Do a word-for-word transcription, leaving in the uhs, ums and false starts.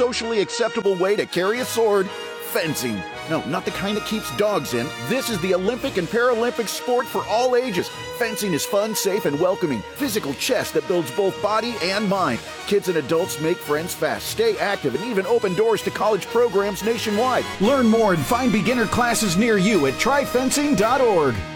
socially acceptable way to carry a sword, fencing. No, not the kind that keeps dogs in. This is the Olympic and Paralympic sport for all ages. Fencing is fun, safe, and welcoming. Physical chess that builds both body and mind. Kids and adults make friends fast, stay active, and even open doors to college programs nationwide. Learn more and find beginner classes near you at try fencing dot org.